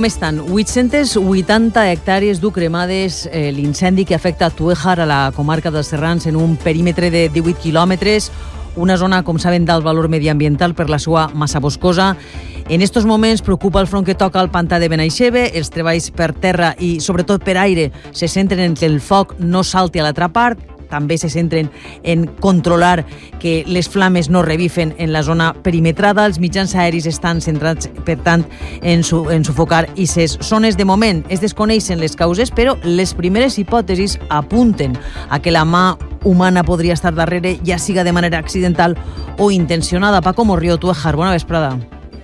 com estan? 880 hectàrees du cremades l'incendi que afecta Tuéjar, a la comarca dels Serrans, en un perímetre de 18 quilòmetres, una zona, com saben, d'alt valor mediambiental per la seva massa boscosa. En estos moments preocupa el front que toca al pantà de Benaixeve. Els treballs per terra i, sobretot, per aire se centren en que el foc no salti a l'altra part. També se centren en controlar que les flames no revifen en la zona perimetrada. Els mitjans aeris estan centrats, per tant, en sufocar aquestes zones. De moment es desconeixen les causes, però les primeres hipòtesis apunten a que la mà humana podria estar darrere, ja siga de manera accidental o intencionada. Paco Morrió, Tuéjar, bona vesprada.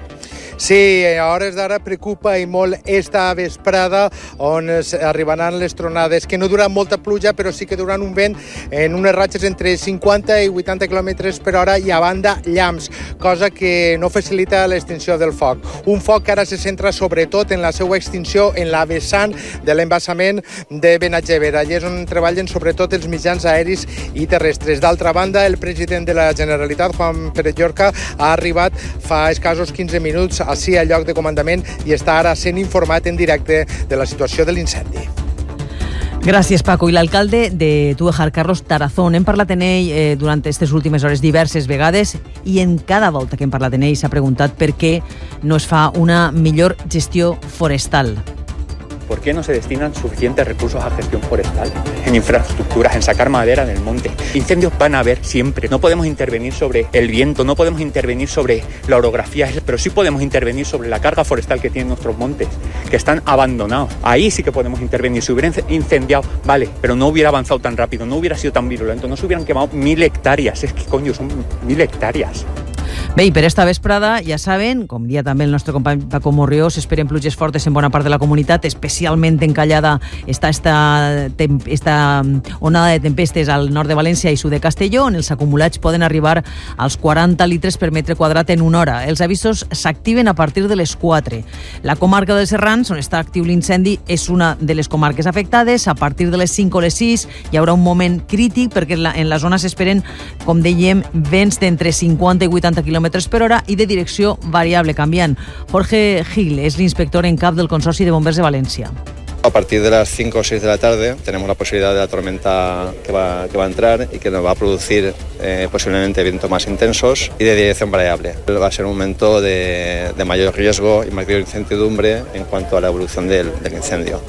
Sí, a hores d'ara preocupa i molt esta vesprada on arribaran les tronades, que no duran molta pluja, però sí que duran un vent en unes ratxes entre 50 i 80 km per hora i a banda llamps, cosa que no facilita l'extinció del foc. Un foc que ara se centra sobretot en la seva extinció en la vessant de l'embassament de Benaixeve. Allà és on treballen sobretot els mitjans aeris i terrestres. D'altra banda, el president de la Generalitat, Juan Pérez Llorca, ha arribat fa escassos 15 minuts ací al lloc de comandament i està ara sent informat en directe de la situació de l'incendi. Gràcies, Paco. I l'alcalde de Tuéjar, Carlos Tarazón, hem parlat en ell durant aquestes últimes hores diverses vegades i en cada volta que hem parlat en ell s'ha preguntat per què no es fa una millor gestió forestal. ¿Por qué no se destinan suficientes recursos a gestión forestal, en infraestructuras, en sacar madera del monte? Incendios van a haber siempre. No podemos intervenir sobre el viento, no podemos intervenir sobre la orografía, pero sí podemos intervenir sobre la carga forestal que tienen nuestros montes, que están abandonados. Ahí sí que podemos intervenir. Si hubiera incendiado, vale, pero no hubiera avanzado tan rápido, no hubiera sido tan virulento, no se hubieran quemado 1.000 hectáreas. Es que, coño, son 1.000 hectáreas. Bé, i per esta vesprada, ja saben, com dia també el nostre company Paco Morrió, s'esperen pluges fortes en bona part de la comunitat, especialment encallada està esta onada de tempestes al nord de València i sud de Castelló, on els acumulats poden arribar als 40 litres per metre quadrat en una hora. Els avisos s'activen a partir de les 4. La comarca dels Serrans, on està actiu l'incendi, és una de les comarques afectades. A partir de les 5 o les 6 hi haurà un moment crític perquè en la zona s'esperen, com dèiem, vents d'entre 50 i 80 km per hora i de direcció variable, canviant. Jorge Gil es l'inspector en cap del Consorci de Bombers de València. A partir de las 5 o 6 de la tarde tenemos la posibilidad de la tormenta que va a entrar y que nos va a producir posiblemente vientos más intensos y de dirección variable. Va a ser un momento de mayor riesgo y mayor incertidumbre en cuanto a la evolución del incendio.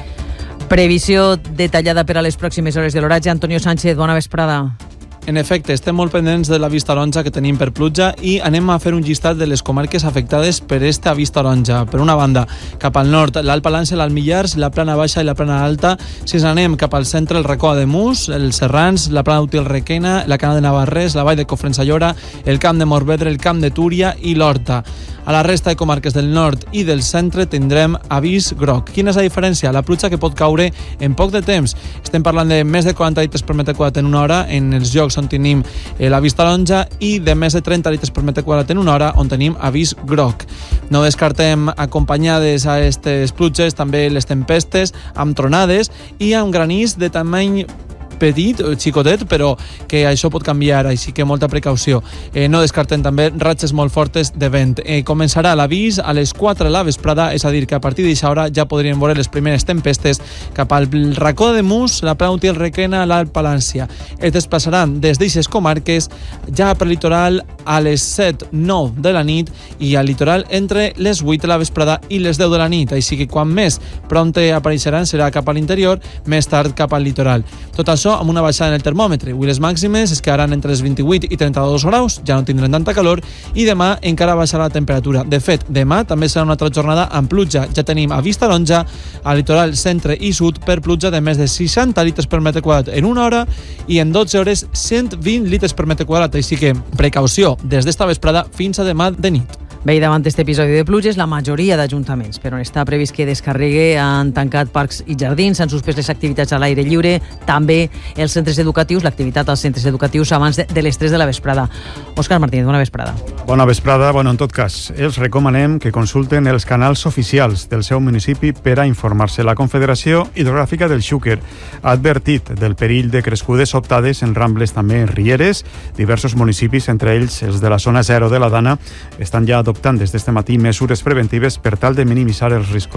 Previsió detallada per a les pròximes hores de l'oratge. Antonio Sánchez, bona vesprada. En efecte, estem molt pendents de la vista taronja que tenim per pluja i anem a fer un llistat de les comarques afectades per esta vista taronja. Per una banda, cap al nord, l'Alt Palància, l'Alt Millars, la Plana Baixa i la Plana Alta. Si anem cap al centre, el Racó de Mus, els Serrans, la Plana d'Util Requena, la Cana de Navarrés, la Vall de Cofrensallora, el Camp de Morvedre, el Camp de Túria i l'Horta. A la resta de comarques del nord i del centre tindrem avís groc. Quina és la diferència? La pluja que pot caure en poc de temps. Estem parlant de més de 40 litres per metre quadrat en una hora en els llocs on tenim la vista taronja i de més de 30 litres per metre quadrat en una hora on tenim avís groc. No descartem acompanyades a aquestes pluges també les tempestes amb tronades i amb granís de tamany petit, xicotet, però que això pot canviar, així que molta precaució. No descarten també ratxes molt fortes de vent. Començarà l'avís a les 4 de la vesprada, és a dir, que a partir d'aquesta hora ja podrien veure les primeres tempestes cap al Racó de Mus, la Plana d'Util Requena, l'Alt Palància. Es desplaçaran des d'aquestes comarques ja per litoral a les 7-9 de la nit i al litoral entre les 8 de la vesprada i les 10 de la nit, així que quan més prompte apareixeran serà cap a l'interior, més tard cap al litoral. Tot això amb una baixada en el termòmetre. Avui les màximes es quedaran entre els 28 i 32 graus, ja no tindran tanta calor, i demà encara baixarà la temperatura. De fet, demà també serà una altra jornada amb pluja. Ja tenim avís taronja al litoral centre i sud per pluja de més de 60 litres per metre quadrat en una hora i en 12 hores 120 litres per metre quadrat. Així que precaució des d'esta vesprada fins a demà de nit. Bé, i davant d'aquest episodi de pluges, la majoria d'ajuntaments per on està previst que descarregue han tancat parcs i jardins, han suspès les activitats a l'aire lliure, també els centres educatius, l'activitat als centres educatius abans de les 3 de la vesprada. Òscar Martínez, bona vesprada. Bona vesprada. En tot cas, els recomanem que consulten els canals oficials del seu municipi per a informar-se. La Confederació Hidrogràfica del Xúquer ha advertit del perill de crescudes sobtades en rambles, també en rieres. Diversos municipis, entre ells els de la zona 0 de la Dana, estan ja adoptant des d'este matí mesures preventives per tal de minimitzar els riscos.